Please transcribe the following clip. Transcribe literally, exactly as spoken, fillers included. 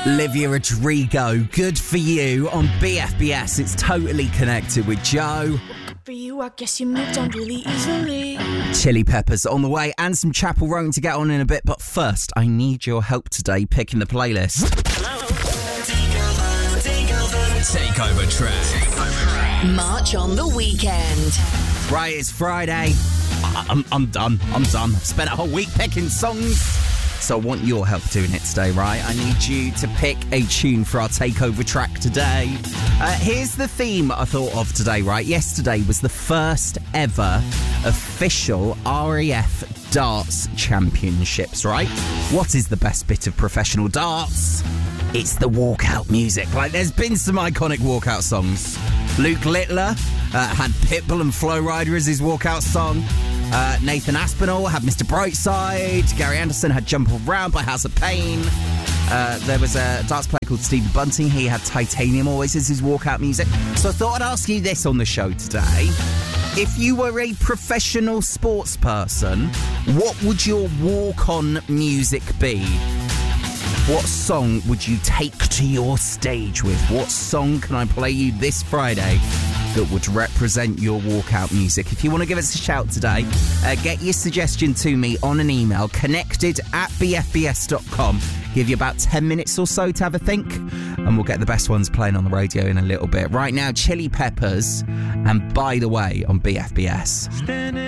Olivia Rodrigo, Good For You on B F B S. It's Totally Connected with Joe. For you, I guess you moved on really easily. Chili Peppers on the way and some Chapel Roan to get on in a bit. But first, I need your help today picking the playlist. Hello. Takeover track. March on the weekend. Right, it's Friday. I- I'm, I'm done. I'm done. I've spent a whole week picking songs. So I want your help doing it today, right? I need you to pick a tune for our takeover track today. Uh, here's the theme I thought of today, right? Yesterday was the first ever official R A F Darts Championships, right? What is the best bit of professional darts? It's the walkout music. Like, there's been some iconic walkout songs. Luke Littler uh, had Pitbull and Flo Rida as his walkout song. Uh, Nathan Aspinall had Mister Brightside. Gary Anderson had Jump Around by House of Pain. Uh, there was a darts player called Stephen Bunting. He had Titanium always as his walkout music. So I thought I'd ask you this on the show today. If you were a professional sports person, what would your walk-on music be? What song would you take to your stage with? What song can I play you this Friday that would represent your walkout music? If you want to give us a shout today, uh, get your suggestion to me on an email, connected at b f b s dot com. Give you about ten minutes or so to have a think, and we'll get the best ones playing on the radio in a little bit. Right now, Chili Peppers, and By The Way on B F B S.